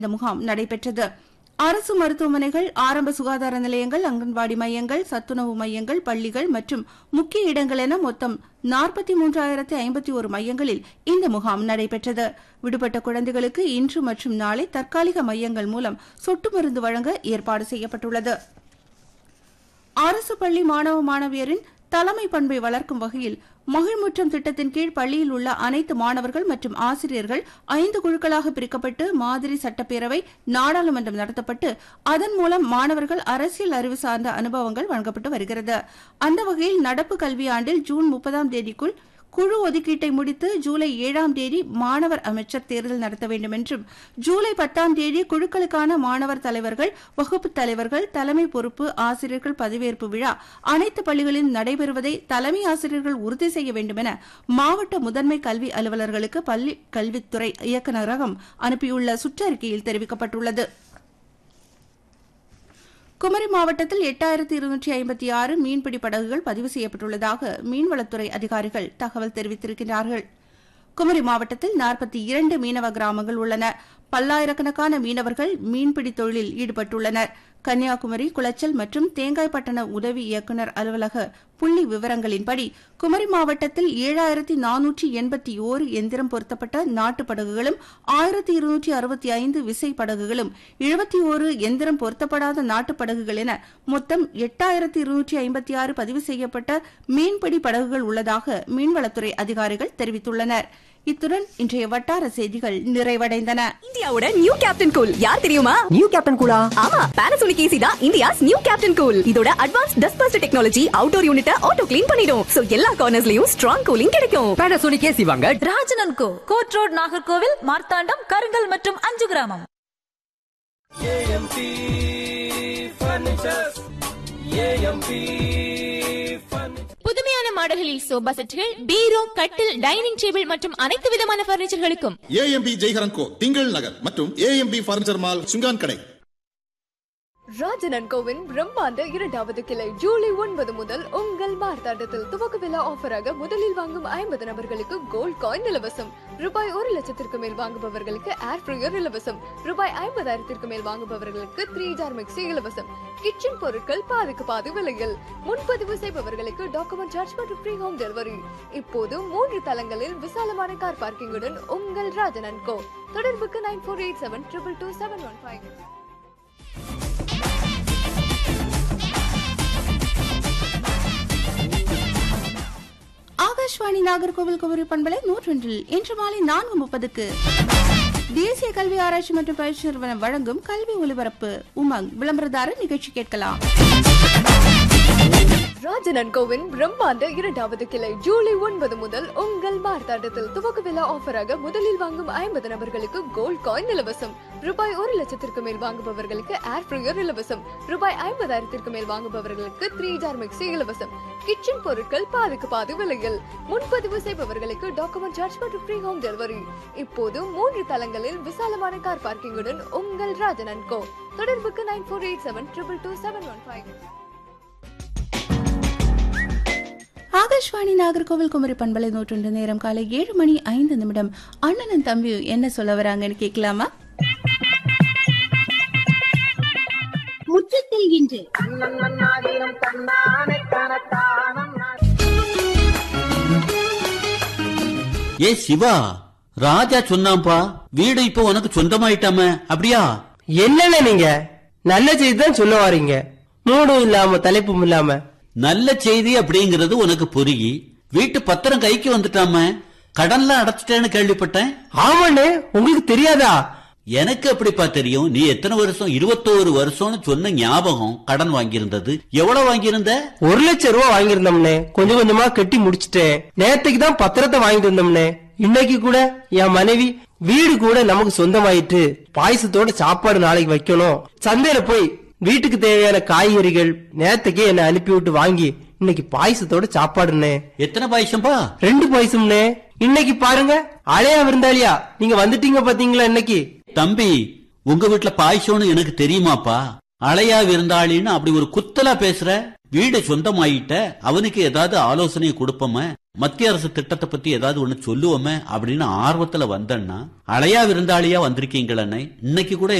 இந்த முகாம் நடைபெற்றது. அரசு மருத்துவமனைகள், ஆரம்ப சுகாதார நிலையங்கள், அங்கன்வாடி மையங்கள், சத்துணவு மையங்கள், பள்ளிகள் மற்றும் முக்கிய இடங்கள் என மொத்தம் 43,051 மையங்களில் இந்த முகாம் நடைபெற்றது. விடுபட்ட குழந்தைகளுக்கு இன்று மற்றும் நாளை தற்காலிக மையங்கள் மூலம் சொட்டு மருந்து வழங்க ஏற்பாடு செய்யப்பட்டுள்ளது. அரசு பள்ளி மாணவ மாணவியரின் தலைமை பண்பை வளர்க்கும் வகையில் மகிழ்முற்றம் திட்டத்தின் கீழ் பள்ளியில் உள்ள அனைத்து மாணவர்கள் மற்றும் ஆசிரியர்கள் 5 குழுக்களாக பிரிக்கப்பட்டு மாதிரி சட்டப்பேரவை, நாடாளுமன்றம் நடத்தப்பட்டு அதன் மூலம் மாணவர்கள் அரசியல் அறிவு சார்ந்த அனுபவங்கள் வழங்கப்பட்டு வருகிறது. அந்த வகையில் நடப்பு கல்வியாண்டில் ஜூன் 30ஆம் தேதிக்குள் குழு ஒதுக்கீட்டை முடித்து ஜூலை 7ஆம் தேதி மாணவர் அமைச்சர் தேர்தல் நடத்த வேண்டும் என்றும், ஜூலை 10ஆம் தேதி குழுக்களுக்கான மாணவர் தலைவர்கள், வகுப்பு தலைவர்கள், தலைமை பொறுப்பு ஆசிரியர்கள் பதவியேற்பு விழா அனைத்து பள்ளிகளிலும் நடைபெறுவதை தலைமை ஆசிரியர்கள் உறுதி செய்ய வேண்டும் என மாவட்ட முதன்மை கல்வி அலுவலர்களுக்கு பள்ளி கல்வித்துறை இயக்குநரகம் அனுப்பியுள்ள சுற்றறிக்கையில் தெரிவிக்கப்பட்டுள்ளது. குமரி மாவட்டத்தில் 8256 மீன்பிடி படகுகள் பதிவு செய்யப்பட்டுள்ளதாக மீன்வளத்துறை அதிகாரிகள் தகவல் தெரிவித்திருக்கிறார்கள். குமரி மாவட்டத்தில் 42 மீனவ கிராமங்கள் உள்ளன. பல்லாயிரக்கணக்கான மீனவர்கள் மீன்பிடி தொழிலில் ஈடுபட்டுள்ளனர். கன்னியாகுமரி, குளச்சல் மற்றும் தேங்காய்பட்டண உதவி இயக்குநர் அலுவலக புள்ளி விவரங்களின்படி குமரி மாவட்டத்தில் 7481 எந்திரம் பொருத்தப்பட்ட நாட்டு படகுகளும், 1265 விசை படகுகளும், 71 எந்திரம் பொருத்தப்படாத நாட்டு படகுகள் என மொத்தம் 8256 பதிவு செய்யப்பட்ட மீன்பிடி படகுகள் உள்ளதாக மீன்வளத்துறை அதிகாரிகள் தெரிவித்துள்ளனர். இத்துடன் இன்றைய வட்டார செய்திகள் நிறைவடைந்தன. இந்தியாவோட நியூ கேப்டன் கூல் யார் தெரியுமா? நியூ கேப்டன் கூலா? ஆமா, Panasonic AC தான் இந்தியாஸ் நியூ கேப்டன் கூல். இதோட advance dust Bastar technology outdoor யூனிட்ட auto clean பண்ணிடும். சோ எல்லா கார்னர்ஸ்லயும் ஸ்ட்ராங் கூலிங் கிடைக்கும். Panasonic AC வாங்க. ராஜன் & கோ, கோட் ரோட், நாகர்கோவில், மார்த்தாண்டம், கருங்கல் மற்றும் 5 கிராமம். புதுமையான மாடல்களில் சோபா செட்டுகள், பீரோ, கட்டில், டைனிங் டேபிள் மற்றும் அனைத்து விதமான பர்னிச்சர்களுக்கும் ஏஎம்பி ஜெய்ஹரன் கோ, திங்கள் நகர் மற்றும் ஏஎம்பி பர்னிச்சர் மால், சுங்கான் கடை. ராஜன் & கோவின் பிரம்மாண்ட 2வது கிளை ஜூலை 9 முதல் உங்கள் மார்த்தாண்டத்தில் துவக்க விழா ஆஃபராக முதலில் வாங்கும் 50 நபர்களுக்கு கோல்ட் காயின் இலவசம். ரூபாய் 1 லட்சத்திற்கு மேல் வாங்குபவர்களுக்கு ஏர் ஃப்ரையர் இலவசம். ரூபாய் 50,000 மேல் வாங்குபவர்களுக்கு 3 ஜார் மிக்சி இலவசம். கிச்சன் பொருட்கள் பாதிக்கு பாதி விலையில். முன்பதிவு செய்பவர்களுக்கு டாக்குமெண்ட் சார்ஜ் மற்றும் ஃப்ரீ ஹோம் டெலிவரி. இப்போது 3 தளங்களில் விசாலமான கார் பார்க்கிங்குடன் உங்கள் ராஜன் & கோ. தொடர்புக்கு 9487222715. ஆகாஷ்வாணி நாகர்கோவில் குமரி பண்பலை 101 இன்று மாலை 4:30க்கு தேசிய கல்வி ஆராய்ச்சி மற்றும் பயிற்சி நிறுவனம் வழங்கும் கல்வி ஒலிபரப்பு உமங் விளம்பரதார நிகழ்ச்சி கேட்கலாம். ராஜன் & கோவின் பிரம்மாண்ட 2வது கிளை ஜூலை 9 முதல் உங்கள் மார்த்தாண்டத்தில் துவக்க விழா ஆஃபராக முதலில் வாங்கும் 50 நபர்களுக்கு கோல்ட் காயின் இலவசம். ரூபாய் 1 லட்சத்திற்கு மேல் வாங்குபவர்களுக்கு ஏர் ஃப்ரையர் இலவசம். ரூபாய் 50,000 மேல் வாங்குபவர்களுக்கு 3 ஜார் மிக்சி இலவசம். கிச்சன் பொருட்கள் பாதிக்கு பாதி விலையில். முன்பதிவு செய்பவர்களுக்கு டாக்குமெண்ட் சார்ஜ் மற்றும் ஃப்ரீ ஹோம் டெலிவரி. இப்போது 3 தளங்களில் விசாலமான கார் பார்க்கிங்குடன் உங்கள் ராஜன் & கோ. தொடர்புக்கு 9487222715. ஆகாஷ்வாணி நாகர்கோவில் குமரி பண்பலை 101 நேரம் காலை 7:05. அண்ணனும் தம்பியும் என்ன சொல்ல வராங்கன்னு கேட்கலாமா? முற்றத்தில் இன்று ஏ சிவா, ராஜா சொன்னாம்பா, வீடு இப்ப உனக்கு சொந்தமாயிட்டாம, அப்படியா? என்னென்ன நீங்க நல்ல செய்தி தான் சொல்ல வாரீங்க, மூடும் இல்லாம தலைப்பும் இல்லாம. நல்ல செய்தி அப்படிங்கறது உனக்கு புரியுது. வீட்டு பத்திரம் கைக்கு வந்துட்டாம, கடன்லாம் அடைச்சிட்டேன்னு கேள்விப்பட்டேன். ஆமாண்ணே, உங்களுக்கு தெரியாதா? எனக்கு எப்படிப்பா தெரியும்? நீ எத்தனை வருஷம்? 21 வருஷம்னு சொன்ன ஞாபகம். கடன் வாங்கியிருந்தது எவ்வளவு வாங்கியிருந்த? 1 லட்சம் ரூபாய் வாங்கியிருந்தோம்னே. கொஞ்சம் கொஞ்சமா கட்டி முடிச்சிட்டேன். நேத்துக்கு தான் பத்திரத்தை வாங்கிட்டு வந்தோம்னே. இன்னைக்கு கூட என் மனைவி வீடு கூட நமக்கு சொந்தமாயிட்டு, பாயசத்தோட சாப்பாடு நாளைக்கு வைக்கணும். சந்தையில போய் வீட்டுக்கு தேவையான காய்கறிகள் நேத்துக்கே என்ன அனுப்பி விட்டு வாங்கி இன்னைக்கு பாயசத்தோட சாப்பாடுன்னே. எத்தனை பாயசம்பா? 2 பாயசம்னே. இன்னைக்கு பாருங்க, அழையா விருந்தாளியா நீங்க வந்துட்டீங்க பாத்தீங்களா? இன்னைக்கு தம்பி, உங்க வீட்டுல பாயசம்னு எனக்கு தெரியுமாப்பா? அழையா விருந்தாளின்னு அப்படி ஒரு குத்தலா பேசுற. வீடு சொந்தமாயிட்ட அவனுக்கு ஏதாவது ஆலோசனை கொடுப்போமே, மத்திய அரசு திட்டத்தை பத்தி ஏதாவது ஒண்ணு சொல்லுவோமே அப்படின்னு ஆர்வத்துல வந்தேன்னா, அழையா விருந்தாளியா வந்திருக்கீங்களே. இன்னைக்கு கூட